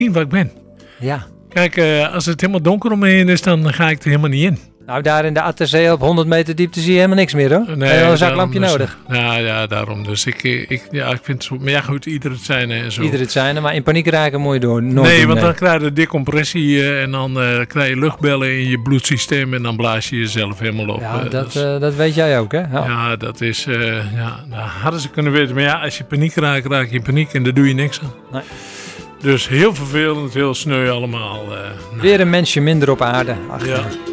zien waar ik ben. Ja. Kijk, als het helemaal donker om me heen is, dan ga ik er helemaal niet in. Nou, daar in de Atterzee op 100 meter diepte zie je helemaal niks meer, hoor. Nee, Heb je wel een zaklampje nodig? Ja, daarom. Dus ik vind het zo... Maar ja, goed, ieder het zijn en zo. Ieder het zijn, maar in paniek raken moet je nooit Nee, doen, want dan krijg je decompressie en dan krijg je luchtbellen in je bloedsysteem en dan blaas je jezelf helemaal op. Ja, dat weet jij ook, hè? Ja, dat is... nou, hadden ze kunnen weten. Maar ja, als je paniek raakt, raak je in paniek en daar doe je niks aan. Nee. Dus heel vervelend, heel sneu allemaal. Weer een mensje minder op aarde. Ach, ja.